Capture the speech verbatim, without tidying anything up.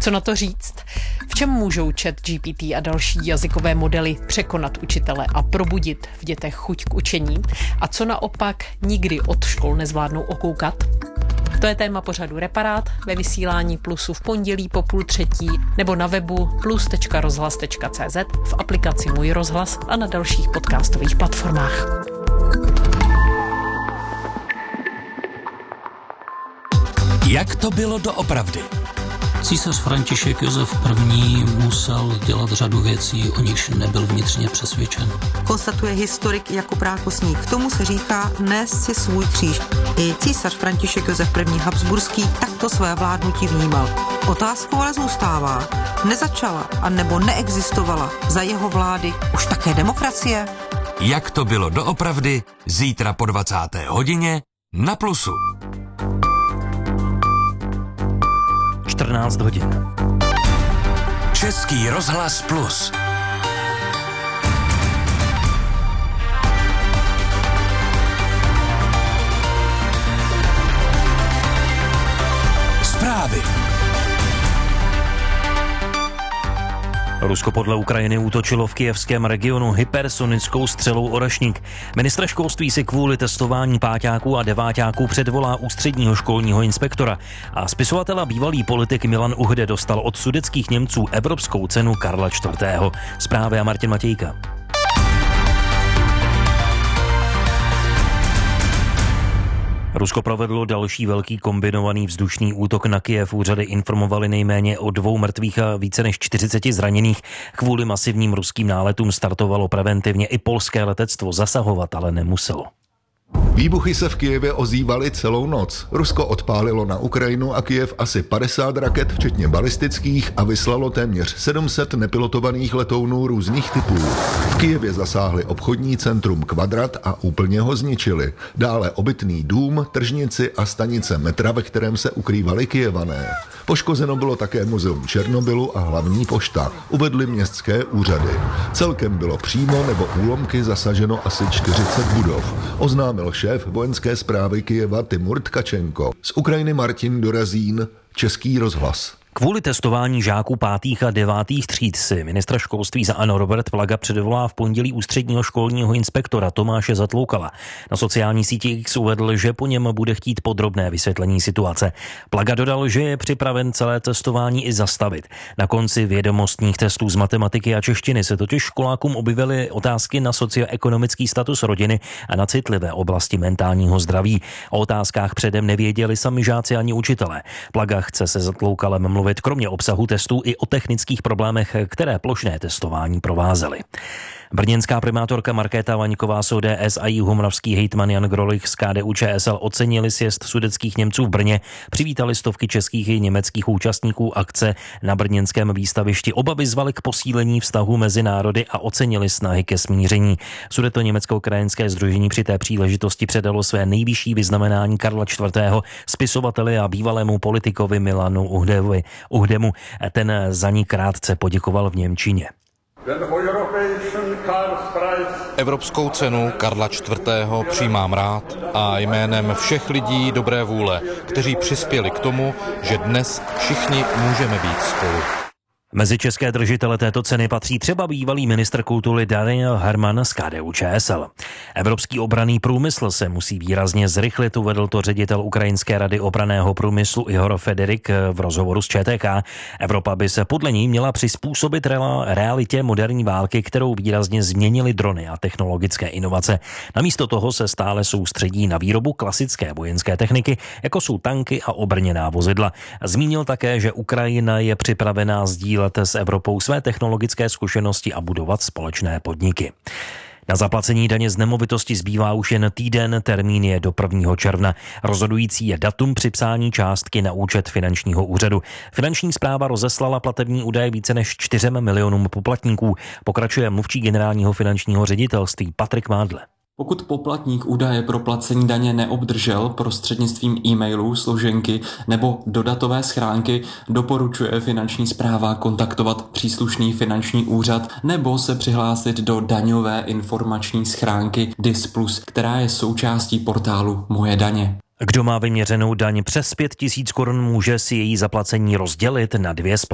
Co na to říct? V čem můžou ChatGPT a další jazykové modely překonat učitele a probudit v dětech chuť k učení? A co naopak nikdy od škol nezvládnou okoukat? To je téma pořadu Reparát ve vysílání Plusu v pondělí po půl třetí nebo na webu plus tečka rozhlas tečka cé zet, v aplikaci Můj rozhlas a na dalších podcastových platformách. Jak to bylo doopravdy? Císař František Josef I. musel dělat řadu věcí, o nichž nebyl vnitřně přesvědčen. Konstatuje historik Jakub Rákosník. K tomu se říká nést si svůj kříž. I císař František Josef I. Habsburský takto své vládnutí vnímal. Otázkou ale zůstává, nezačala a nebo neexistovala za jeho vlády už také demokracie? Jak to bylo doopravdy? Zítra po dvacáté hodině na Plusu. čtrnáct hodin. Český rozhlas Plus. Zprávy. Rusko podle Ukrajiny útočilo v kyjevském regionu hypersonickou střelou Orašník. Ministr školství si kvůli testování páťáků a deváťáků předvolá ústředního školního inspektora. A spisovatel a bývalý politik Milan Uhde dostal od sudetských Němců evropskou cenu Karla čtvrtého. Zprávy a Martin Matějka. Rusko provedlo další velký kombinovaný vzdušný útok na Kyjev. Úřady informovaly nejméně o dvou mrtvých a více než čtyřiceti zraněných. Kvůli masivním ruským náletům startovalo preventivně i polské letectvo, zasahovat ale nemuselo. Výbuchy se v Kyjevě ozývaly celou noc. Rusko odpálilo na Ukrajinu a Kyjev asi padesát raket, včetně balistických, a vyslalo téměř sedm set nepilotovaných letounů různých typů. V Kyjevě zasáhli obchodní centrum Kvadrat a úplně ho zničili. Dále obytný dům, tržnici a stanice metra, ve kterém se ukrývali Kyjevané. Poškozeno bylo také muzeum Černobylu a hlavní pošta, uvedly městské úřady. Celkem bylo přímo nebo úlomky zasaženo asi čtyřicet budov. Oznámil šéf vojenské správy Kyjeva Timur Tkačenko. Z Ukrajiny Martin Dorazín, Český rozhlas. Kvůli testování žáků pátých a devátých tříd si ministra školství za ANO Robert Plaga předvolá v pondělí ústředního školního inspektora Tomáše Zatloukala. Na sociální síti X uvedl, že po něm bude chtít podrobné vysvětlení situace. Plaga dodal, že je připraven celé testování i zastavit. Na konci vědomostních testů z matematiky a češtiny se totiž školákům objevily otázky na socioekonomický status rodiny a na citlivé oblasti mentálního zdraví. O otázkách předem nevěděli sami žáci ani učitelé. Plaga chce se Zatloukalem mluvit kromě obsahu testů i o technických problémech, které plošné testování provázely. Brněnská primátorka Markéta Vaňková z O D S a jihomoravský hejtman Jan Grolich z K D U Č S L ocenili sjezd sudetských Němců v Brně, přivítali stovky českých i německých účastníků akce na brněnském výstavišti. Oba vyzvali k posílení vztahu mezi národy a ocenili snahy ke smíření. Sudetoněmecko-krajinské sdružení při té příležitosti předalo své nejvyšší vyznamenání Karla čtvrtého spisovateli a bývalému politikovi Milanu Uhdevi. Uhdemu. Ten za ní krátce poděkoval v němčině. Evropskou cenu Karla čtvrtého přijímám rád a jménem všech lidí dobré vůle, kteří přispěli k tomu, že dnes všichni můžeme být spolu. Mezi české držitele této ceny patří třeba bývalý ministr kultury Daniel Herman z K D U Č S L. Evropský obranný průmysl se musí výrazně zrychlit, uvedl to ředitel Ukrajinské rady obranného průmyslu Ihor Federik v rozhovoru s Č T K. Evropa by se podle ní měla přizpůsobit realitě moderní války, kterou výrazně změnily drony a technologické inovace. Namísto toho se stále soustředí na výrobu klasické vojenské techniky, jako jsou tanky a obrněná vozidla. Zmínil také, že Ukrajina je připravená sdílet s Evropou své technologické zkušenosti a budovat společné podniky. Na zaplacení daně z nemovitosti zbývá už jen týden, termín je do prvního června. Rozhodující je datum připsání částky na účet finančního úřadu. Finanční správa rozeslala platební údaje více než čtyřem milionům poplatníků. Pokračuje mluvčí generálního finančního ředitelství Patrik Mádle. Pokud poplatník údaje pro placení daně neobdržel prostřednictvím e-mailů, složenky nebo dodatové schránky, doporučuje finanční správa kontaktovat příslušný finanční úřad nebo se přihlásit do daňové informační schránky D I S plus, která je součástí portálu Moje daně. Kdo má vyměřenou daň přes pět tisíc korun, může si její zaplacení rozdělit na dvě